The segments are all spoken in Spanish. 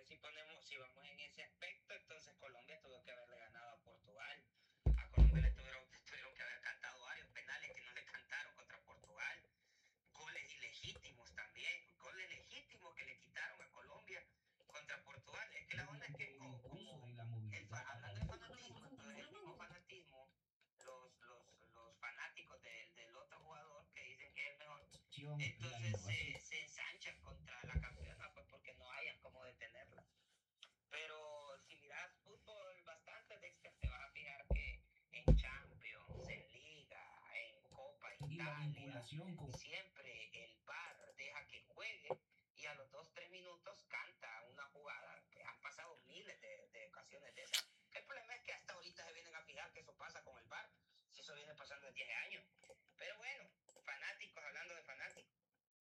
si vamos en ese aspecto, entonces Colombia tuvo que haberle ganado a Portugal. A Colombia tuvieron que haber cantado varios penales que no le cantaron contra Portugal. Goles ilegítimos también, goles legítimos que le quitaron a Colombia contra Portugal. Es que la onda es que hablando de fanatismo, entonces el mismo fanatismo, los fanáticos del otro jugador que dicen que es el mejor, entonces se ensanchan contra la campeona, pues porque no hayan cómo detenerla. Pero si miras fútbol bastante, Dexter, te vas a fijar que en Champions, en Liga, en Copa Italia, siempre el VAR deja que juegue y a los 2 o 3 minutos canta una jugada que han pasado miles de ocasiones de esas. El problema es que hasta ahorita se vienen a fijar que eso pasa con el VAR, si eso viene pasando en 10 años. Pero bueno, fanáticos, hablando de fanáticos.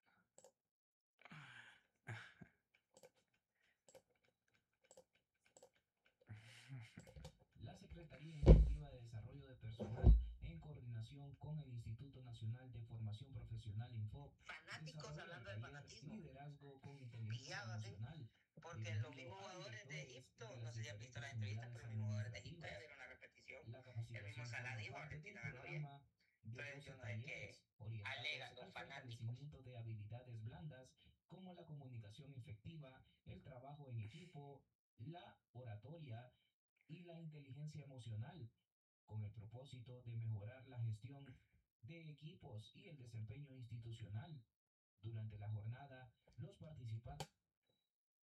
La Secretaría Ejecutiva de Desarrollo de Personal, en coordinación con el Instituto Nacional de Formación Profesional Info, Fanáticos hablando de fanatismo. Liderazgo con Inteligencia Emocional. Porque los mismos jugadores de Egipto, no sé si han visto la entrevista, pero los mismos jugadores de Egipto ya dieron la repetición. El mismo Salah dijo, Argentina ganó bien. Entonces yo no sé qué alegan los fanáticos. De habilidades blandas como la comunicación efectiva, el trabajo en equipo, la oratoria y la inteligencia emocional, con el propósito de mejorar la gestión de equipos y el desempeño institucional. Durante la jornada, los participantes